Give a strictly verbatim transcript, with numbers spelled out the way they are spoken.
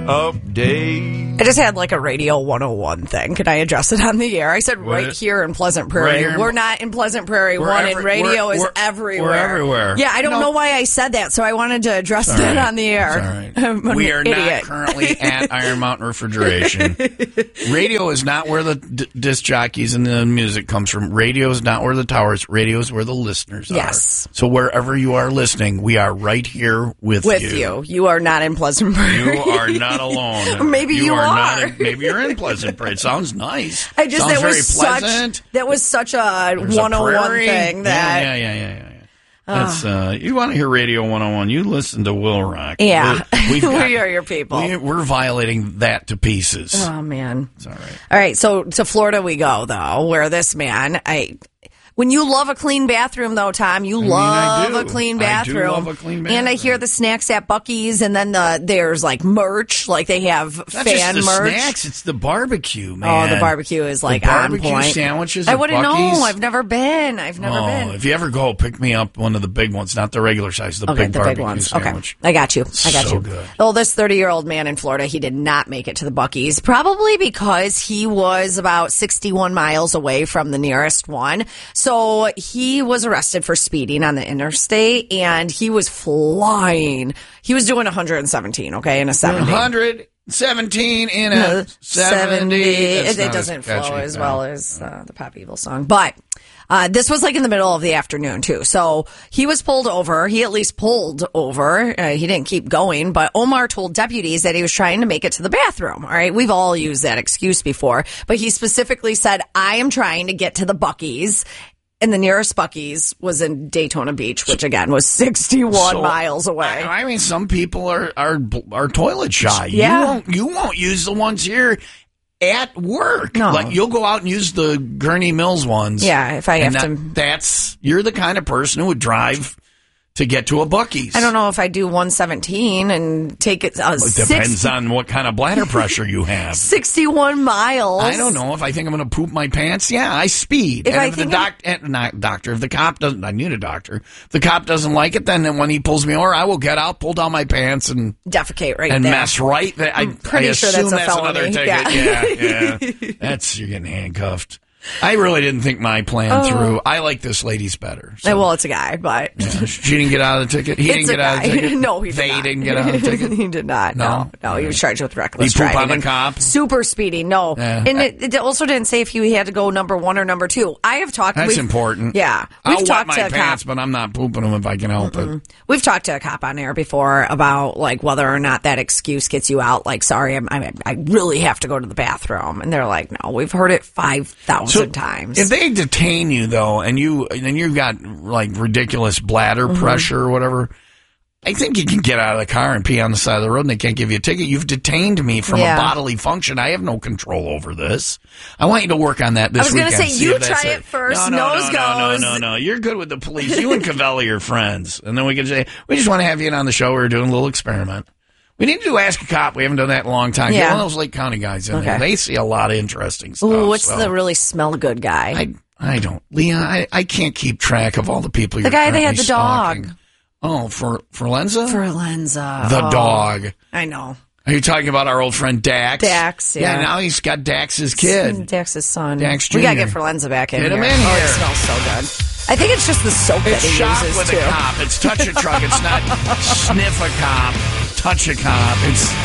Update. I just had like a Radio one oh one thing. Can I address it on the air? I said right What? here in Pleasant Prairie. Right in- we're not in Pleasant Prairie We're one, every- and radio we're- is we're- everywhere. we're everywhere. Yeah, I don't No. know why I said that, so I wanted to address All that right. on the air. It's all right. I'm an We are idiot. not currently at Iron Mountain Refrigeration. Radio is not where the d- disc jockeys and the music comes from. Radio is not where the towers. Radio is where the listeners Yes. are. So wherever you are listening, we are right here with, With you. you. You are not in Pleasant Prairie. You are not alone. Or maybe you are. are. Not in, maybe you're in Pleasant Prairie. It sounds nice. I just sounds that very was pleasant. such that was such a There's a one oh one prairie. thing that Yeah, yeah, yeah, yeah. yeah. That's uh, you want to hear Radio one oh one? You listen to Will Rock. Yeah. We're- we've got- we are your people. We, we're violating that to pieces. Oh man. It's all right. All right, so to Florida we go though, where this man, I when you love a clean bathroom though, Tom, you I mean, I love do. a clean I do bathroom. love a clean And I bathroom. hear the snacks at Buc-ee's, and then the there's like merch, like they have Not fan just the merch. snacks; it's the barbecue, man. Oh, the barbecue is like the on barbecue point. sandwiches. I at wouldn't Buc-ee's. know. I've never been. I've never oh, been. if you ever go, pick me up one of the big ones, not the regular size, the Okay, big the barbecue big ones. sandwich. Okay, I got you. I got So you. good. Well, this thirty-year-old man in Florida, he did not make it to the Buc-ee's, probably because he was about sixty-one miles away from the nearest one. So he was arrested for speeding on the interstate, and he was flying. He was doing one hundred seventeen, okay, in a seventy. one hundred seventeen in a seventy. It, That's it not doesn't as flow catchy. as No. well as uh, the Pop Evil song. But uh, this was like in the middle of the afternoon, too. So he was pulled over. He at least pulled over. Uh, he didn't keep going. But Omar told deputies that he was trying to make it to the bathroom. All right. We've all used that excuse before. But he specifically said, I am trying to get to the Buc-ee's. And the nearest Buc-ee's was in Daytona Beach, which again was sixty-one So, miles away. I, I mean, some people are are are toilet shy. Yeah. You won't you won't use the ones here at work. No. Like you'll go out and use the Gurney Mills ones. Yeah, if I and have that, to- That's you're the kind of person who would drive to get to a Buc-ee's. I don't know if I do one seventeen and take it. Uh, It depends on what kind of bladder pressure you have. sixty-one miles. I don't know if I think I'm going to poop my pants. Yeah, I speed. If and I if the think doc, and not doctor, if the cop doesn't, I need a doctor. If the cop doesn't like it, then when he pulls me over, I will get out, pull down my pants, and Defecate right and there. mess right. That I, I'm pretty I sure assume that's a another felony. ticket. Yeah. Yeah, yeah. That's you're getting handcuffed. I really didn't think my plan through. I like this lady's better. So. Well, it's a guy, but Yeah, she didn't get out of the ticket. He didn't it's a get out of guy. the ticket. No, he did they not. didn't get out of the ticket. He did not. No, No? no, he was charged with reckless He poop driving. on the and cop? Super speeding. No, Yeah. and it, it also didn't say if he had to go number one or number two. I have talked. That's we've- important. Yeah, I'll we've wet talked my to a pants, cop. but I'm not pooping them if I can help it. We've talked to a cop on air before about like whether or not that excuse gets you out. Like, sorry, I'm, I, I really have to go to the bathroom, and they're like, no, we've heard it five thousand times. If they detain you though, and you and you've got like ridiculous bladder Mm-hmm. pressure or whatever, I think you can get out of the car and pee on the side of the road, and they can't give you a ticket. You've detained me from Yeah. a bodily function. I have no control over this. I want you to work on that this I was gonna weekend. say, See you if that's try it first, No, no, nose no, no, no, goes. no, no. You're good with the police. You and Cavelli are friends, and then we can say we just want to have you in on the show. We're doing a little experiment. We need to do Ask a Cop. We haven't done that in a long time. Get Yeah. one of those Lake County guys in there. Okay. They see a lot of interesting stuff. Ooh, what's so. the really smell good guy? I I don't, Leon. I, I can't keep track of all the people. The You're guy that had currently the dog. stalking. Oh, for for Lenza, For Lenza. the Oh, dog. I know. Are you talking about our old friend Dax? Dax, yeah. now he's got Dax's kid. Dax's son. Dax We gotta Junior get Forlenza back in Get here. him in Oh, here. it smells so good. I think it's just the soap It's that he shop uses with too. a cop. It's touch a truck. It's not sniff a cop, touch a cop. It's